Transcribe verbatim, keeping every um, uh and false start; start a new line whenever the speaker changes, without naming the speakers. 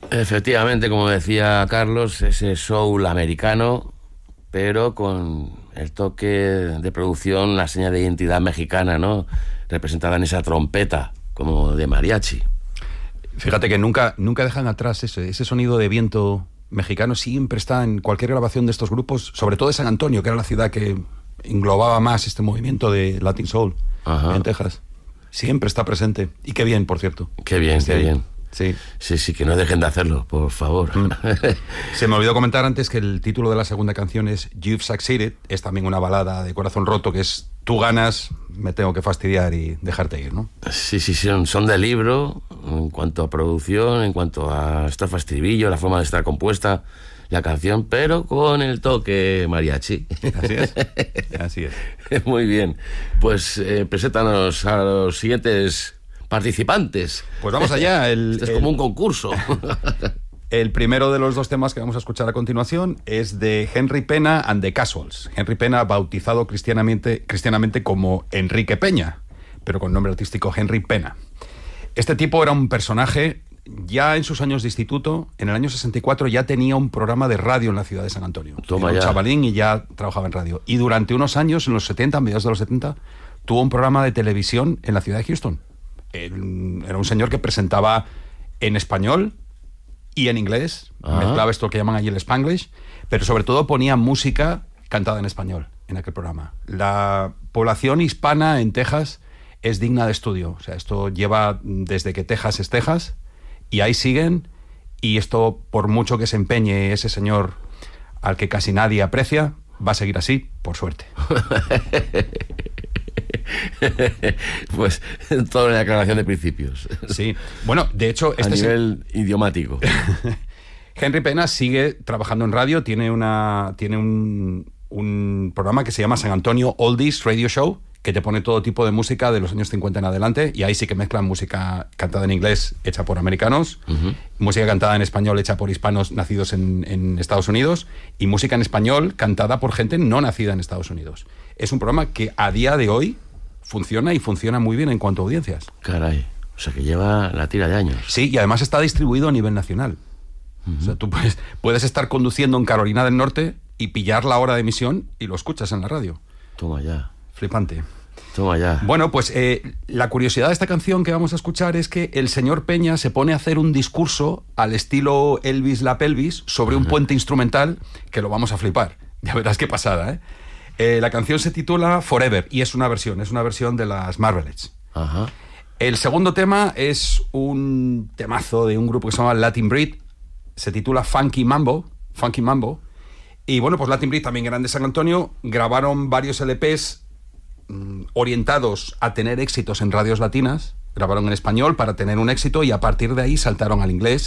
Efectivamente, como decía Carlos, ese soul americano, pero con el toque de producción, la seña de identidad mexicana, ¿no? Representada en esa trompeta, como de mariachi.
Fíjate que nunca, nunca dejan atrás ese, ese sonido de viento mexicano, siempre está en cualquier grabación de estos grupos, sobre todo de San Antonio, que era la ciudad que englobaba más este movimiento de Latin Soul. Ajá. En Texas. Siempre está presente. Y qué bien, por cierto.
Qué bien, qué bien.
Sí.
Sí, sí, que no dejen de hacerlo, por favor. Mm.
Se me olvidó comentar antes que el título de la segunda canción es You've Succeeded. Es también una balada de corazón roto, que es tú ganas, me tengo que fastidiar y dejarte ir, ¿no?
Sí, sí, son, son de libro en cuanto a producción, en cuanto a estrofa, estribillo, la forma de estar compuesta la canción, pero con el toque mariachi.
Así es, así es.
Muy bien. Pues eh, preséntanos a los siguientes participantes.
Pues vamos allá. El,
Esto es
el,
como un concurso.
El primero de los dos temas que vamos a escuchar a continuación es de Henry Pena and the Casuals. Henry Pena, bautizado cristianamente, cristianamente como Enrique Peña, pero con nombre artístico Henry Pena. Este tipo era un personaje. Ya en sus años de instituto, en el año sesenta y cuatro, ya tenía un programa de radio en la ciudad de San Antonio.
Toma
era un
ya.
chavalín y ya trabajaba en radio. Y durante unos años, en los setenta, a mediados de los setenta, tuvo un programa de televisión en la ciudad de Houston. Él, era un señor que presentaba en español y en inglés, ah. mezclaba esto que llaman allí el Spanglish, pero sobre todo ponía música cantada en español en aquel programa. La población hispana en Texas es digna de estudio. O sea, esto lleva desde que Texas es Texas. Y ahí siguen, y esto, por mucho que se empeñe ese señor al que casi nadie aprecia, va a seguir así, por suerte.
Pues toda una declaración de principios.
Sí, bueno, de hecho...
Este a nivel es... idiomático.
Henry Pena sigue trabajando en radio, tiene, una, tiene un, un programa que se llama San Antonio Oldies Radio Show, que te pone todo tipo de música de los años cincuenta en adelante, y ahí sí que mezclan música cantada en inglés hecha por americanos, uh-huh. música cantada en español hecha por hispanos nacidos en, en Estados Unidos, y música en español cantada por gente no nacida en Estados Unidos. Es un programa que a día de hoy funciona y funciona muy bien en cuanto a audiencias.
Caray, o sea que lleva la tira de años.
Sí, y además está distribuido a nivel nacional. Uh-huh. O sea, tú puedes, puedes estar conduciendo en Carolina del Norte y pillar la hora de emisión y lo escuchas en la radio.
Toma ya.
Flipante.
Toma ya.
Bueno, pues eh, la curiosidad de esta canción que vamos a escuchar es que el señor Peña se pone a hacer un discurso al estilo Elvis la Pelvis sobre uh-huh. un puente instrumental que lo vamos a flipar. Ya verás qué pasada, ¿eh? Eh, la canción se titula Forever y es una versión, es una versión de las Marvelettes.
Uh-huh.
El segundo tema es un temazo de un grupo que se llama Latin Breed, se titula Funky Mambo, Funky Mambo. Y bueno, pues Latin Breed también eran de San Antonio, grabaron varios L Pes mm, orientados a tener éxitos en radios latinas, grabaron en español para tener un éxito y a partir de ahí saltaron al inglés